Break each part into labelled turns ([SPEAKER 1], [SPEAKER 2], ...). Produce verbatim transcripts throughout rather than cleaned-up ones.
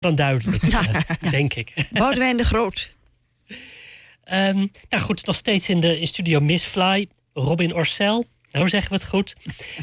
[SPEAKER 1] dan duidelijk,
[SPEAKER 2] Ja,
[SPEAKER 1] uh,
[SPEAKER 2] ja.
[SPEAKER 1] denk ik.
[SPEAKER 2] Boudewijn de Groot.
[SPEAKER 1] Um, nou goed, nog steeds in de in studio Missfly, Robin Orcel. Nou, hoe zeggen we het goed?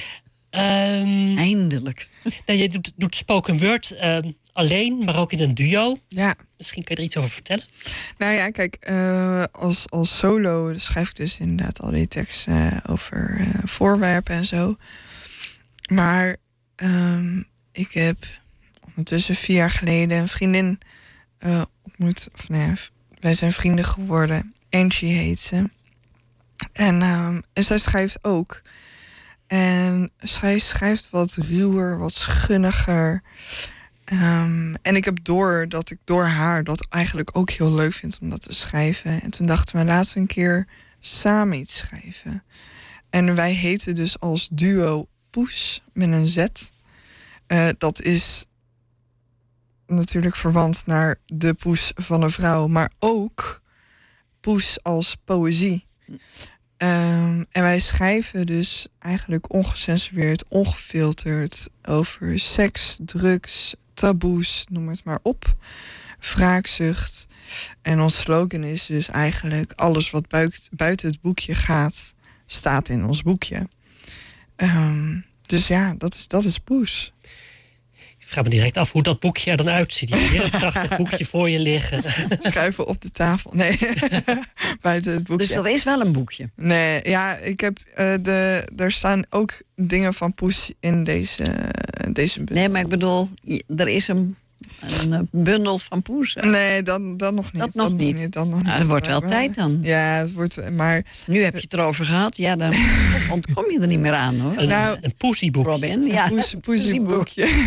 [SPEAKER 1] Um,
[SPEAKER 2] Eindelijk.
[SPEAKER 1] Nou, je doet, doet spoken word um, alleen, maar ook in een duo.
[SPEAKER 3] Ja.
[SPEAKER 1] Misschien kan je er iets over vertellen?
[SPEAKER 3] Nou ja, kijk, uh, als, als solo schrijf ik dus inderdaad al die teksten uh, over uh, voorwerpen en zo. Maar um, ik heb ondertussen vier jaar geleden een vriendin uh, ontmoet. Of nee, wij zijn vrienden geworden. Angie heet ze. En, um, en zij schrijft ook. En zij schrijft wat ruwer, wat schunniger. Um, en ik heb door dat ik door haar dat eigenlijk ook heel leuk vind om dat te schrijven. En toen dachten we, laten we een keer samen iets schrijven. En wij heten dus als duo Poes met een Z. Uh, dat is natuurlijk verwant naar de poes van een vrouw, maar ook poes als poëzie. Um, en wij schrijven dus eigenlijk ongecensureerd, ongefilterd over seks, drugs, taboes, noem het maar op. Wraakzucht. En ons slogan is dus eigenlijk alles wat buiten, buiten het boekje gaat, staat in ons boekje. Um, dus ja, dat is, dat is Poes.
[SPEAKER 1] Ik vraag me direct af hoe dat boekje er dan uitziet. Je hebt hier een prachtig boekje voor je liggen.
[SPEAKER 3] Schuiven op de tafel. Nee, buiten het boekje.
[SPEAKER 2] Dus er is wel een boekje?
[SPEAKER 3] Nee, ja, ik heb uh, de. Er staan ook dingen van Poes in deze, uh, deze bundel.
[SPEAKER 2] Nee, maar ik bedoel, er is een, een bundel van Poes.
[SPEAKER 3] Nee, dan, dan nog niet.
[SPEAKER 2] Dat nog
[SPEAKER 3] dan
[SPEAKER 2] niet.
[SPEAKER 3] niet dan nog
[SPEAKER 2] nou,
[SPEAKER 3] niet.
[SPEAKER 2] dat wordt wel
[SPEAKER 3] maar,
[SPEAKER 2] tijd dan.
[SPEAKER 3] Ja, het wordt. Maar
[SPEAKER 2] nu heb je het erover gehad. Ja, dan ontkom je er niet meer aan, hoor.
[SPEAKER 1] Een,
[SPEAKER 3] nou,
[SPEAKER 1] een poesieboekje.
[SPEAKER 2] Robin, ja.
[SPEAKER 3] Een poesieboekje.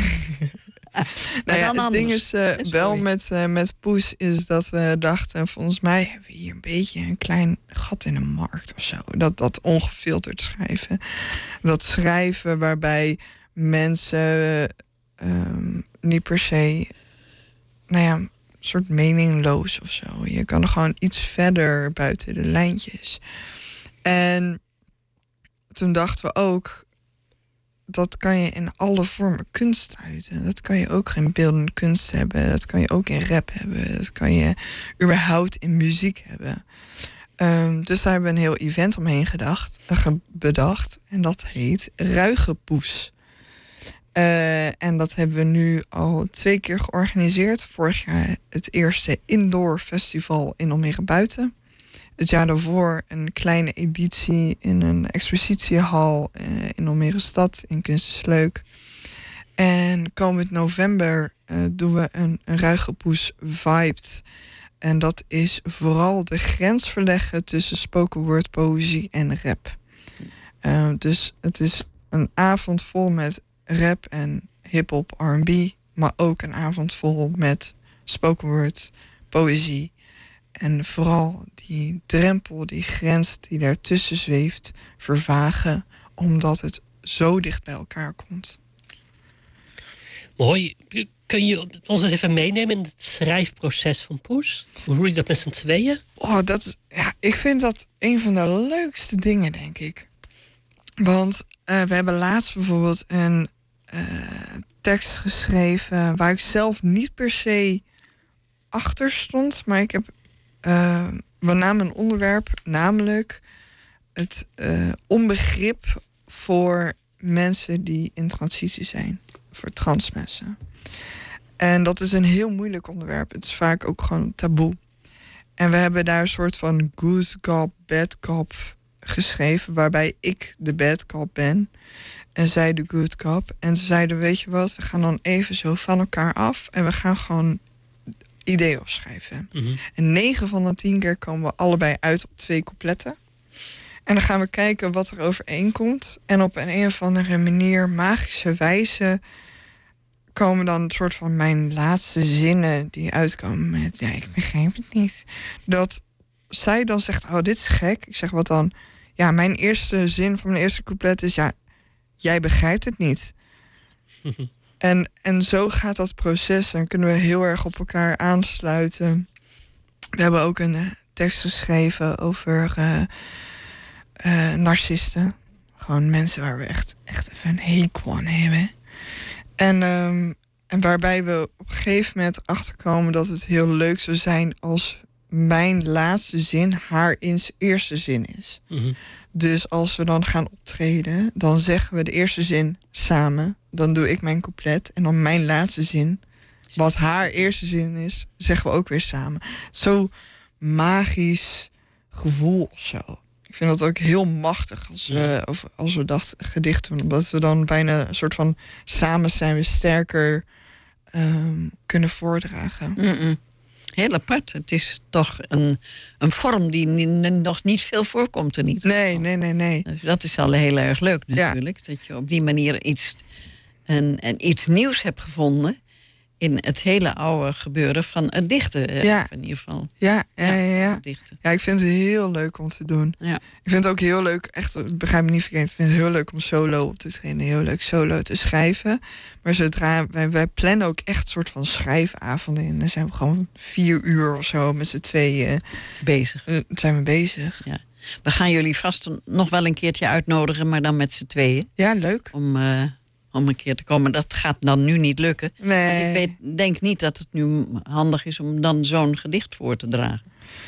[SPEAKER 3] Nou ja, het ding is uh, wel met, uh, met Poes is dat we dachten, volgens mij hebben we hier een beetje een klein gat in de markt of zo. Dat, dat ongefilterd schrijven. Dat schrijven waarbij mensen um, niet per se, nou ja, een soort meningloos of zo. Je kan er gewoon iets verder buiten de lijntjes. En toen dachten we ook, dat kan je in alle vormen kunst uiten. Dat kan je ook in beeldende kunst hebben. Dat kan je ook in rap hebben. Dat kan je überhaupt in muziek hebben. Um, dus daar hebben we een heel event omheen gedacht, uh, bedacht. En dat heet Ruige Poes. Uh, en dat hebben we nu al twee keer georganiseerd. Vorig jaar het eerste indoor festival in Almere Buiten. Het jaar daarvoor een kleine editie in een expositiehal uh, in Almere Stad, in Kunst is Leuk. En komend november uh, doen we een, een Ruige Poes Vibed. En dat is vooral de grens verleggen tussen spoken word, poëzie en rap. Uh, dus het is een avond vol met rap en hip-hop, R en B, maar ook een avond vol met spoken word, poëzie. En vooral die drempel, die grens die daartussen zweeft, vervagen, omdat het zo dicht bij elkaar komt.
[SPEAKER 1] Mooi. Kun je ons eens even meenemen in het schrijfproces van Poes? Hoe doe je dat met z'n tweeën?
[SPEAKER 3] Oh, dat is, ja, ik vind dat een van de leukste dingen, denk ik. Want uh, we hebben laatst bijvoorbeeld een uh, tekst geschreven waar ik zelf niet per se achter stond, maar ik heb Uh, we namen een onderwerp, namelijk het uh, onbegrip voor mensen die in transitie zijn, voor trans mensen. En dat is een heel moeilijk onderwerp. Het is vaak ook gewoon taboe. En we hebben daar een soort van good cop, bad cop geschreven, waarbij ik de bad cop ben en zij de good cop. En ze zeiden, weet je wat, we gaan dan even zo van elkaar af en we gaan gewoon ideeën opschrijven. Mm-hmm. En negen van de tien keer komen we allebei uit op twee coupletten. En dan gaan we kijken wat er overeenkomt. En op een, een of andere manier, magische wijze, komen dan een soort van mijn laatste zinnen die uitkomen met, ja, ik begrijp het niet. Dat zij dan zegt, oh, dit is gek. Ik zeg, wat dan? Ja, mijn eerste zin van mijn eerste couplet is, ja, jij begrijpt het niet. En, en zo gaat dat proces en kunnen we heel erg op elkaar aansluiten. We hebben ook een uh, tekst geschreven over uh, uh, narcisten. Gewoon mensen waar we echt, echt even een hekel aan hebben. En, um, En waarbij we op een gegeven moment achterkomen dat het heel leuk zou zijn als mijn laatste zin haar eerste zin is.
[SPEAKER 1] Mm-hmm.
[SPEAKER 3] Dus als we dan gaan optreden, dan zeggen we de eerste zin samen. Dan doe ik mijn couplet. En dan mijn laatste zin, wat haar eerste zin is, zeggen we ook weer samen. Zo magisch gevoel of zo. Ik vind dat ook heel machtig als we, of als we dat gedicht doen. Omdat we dan bijna een soort van samen zijn we sterker um, kunnen voordragen.
[SPEAKER 2] Mm-mm. Heel apart. Het is toch een, een vorm die n- nog niet veel voorkomt er niet.
[SPEAKER 3] Nee, nee, nee, nee.
[SPEAKER 2] Dus dat is al heel erg leuk natuurlijk. Ja. Dat je op die manier iets, een, een iets nieuws hebt gevonden in het hele oude gebeuren van het dichten.
[SPEAKER 3] Ja.
[SPEAKER 2] In ieder geval.
[SPEAKER 3] Ja, ja, ja, ja.
[SPEAKER 2] Ja, dichten.
[SPEAKER 3] Ja, ik vind het heel leuk om te doen.
[SPEAKER 2] Ja.
[SPEAKER 3] Ik vind het ook heel leuk, echt, begrijp me niet verkeerd. Ik vind het heel leuk om solo op te trainen. Heel leuk solo te schrijven. Maar zodra, wij, wij plannen ook echt een soort van schrijfavonden in. Dan zijn we gewoon vier uur of zo met z'n tweeën
[SPEAKER 2] bezig.
[SPEAKER 3] Uh, zijn we bezig.
[SPEAKER 2] Ja. We gaan jullie vast nog wel een keertje uitnodigen, maar dan met z'n tweeën.
[SPEAKER 3] Ja, leuk.
[SPEAKER 2] Om... Uh, om een keer te komen. Dat gaat dan nu niet lukken.
[SPEAKER 3] Nee.
[SPEAKER 2] Want ik weet, denk niet dat het nu handig is om dan zo'n gedicht voor te dragen.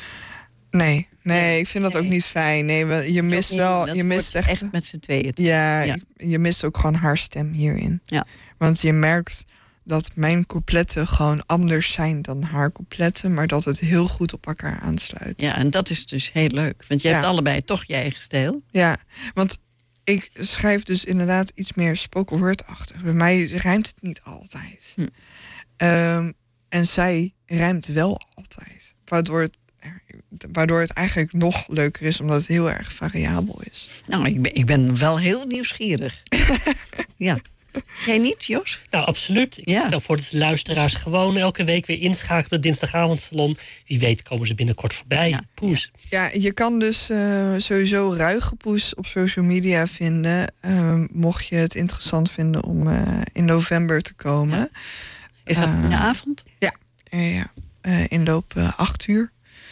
[SPEAKER 3] Nee, nee, ik vind dat nee. ook niet fijn. Nee, je mist niet, wel, je mist echt,
[SPEAKER 2] echt met z'n tweeën.
[SPEAKER 3] Ja, ja, je mist ook gewoon haar stem hierin.
[SPEAKER 2] Ja.
[SPEAKER 3] Want je merkt dat mijn coupletten gewoon anders zijn dan haar coupletten, maar dat het heel goed op elkaar aansluit.
[SPEAKER 2] Ja, en dat is dus heel leuk. Want je ja. hebt allebei toch je eigen stijl.
[SPEAKER 3] Ja, want ik schrijf dus inderdaad iets meer spoken word-achtig. Bij mij rijmt het niet altijd. Hm. Um, en zij rijmt wel altijd. Waardoor het, waardoor het eigenlijk nog leuker is, omdat het heel erg variabel is.
[SPEAKER 2] Nou, ik ben, ik ben wel heel nieuwsgierig. Ja. Jij niet, Jos?
[SPEAKER 1] Nou, absoluut. Ik ja. stel voor dat de luisteraars gewoon elke week weer inschakelen op het dinsdagavondsalon. Wie weet komen ze binnenkort voorbij. Ja. Poes.
[SPEAKER 3] Ja, je kan dus uh, sowieso Ruige Poes op social media vinden. Uh, mocht je het interessant vinden om uh, in november te komen. Ja.
[SPEAKER 2] Is dat in de avond?
[SPEAKER 3] Ja, uh, ja. Uh, inloop uh, acht uur.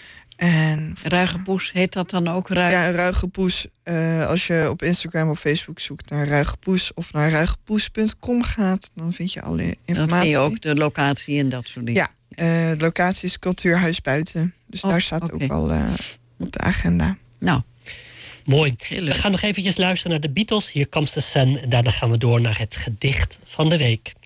[SPEAKER 3] En
[SPEAKER 2] Ruige Poes, heet dat dan ook Ruige?
[SPEAKER 3] Ja, Ruige Poes. Uh, als je op Instagram of Facebook zoekt naar Ruige Poes of naar ruigepoes punt com gaat, dan vind je alle informatie. Dan vind
[SPEAKER 2] je ook de locatie en dat soort dingen.
[SPEAKER 3] Ja, uh, de locatie is Cultuurhuis Buiten. Dus oh, daar staat okay. ook al uh, op de agenda.
[SPEAKER 2] Nou,
[SPEAKER 1] mooi. We gaan nog eventjes luisteren naar de Beatles. Hier komt de Sun. En daarna gaan we door naar het gedicht van de week.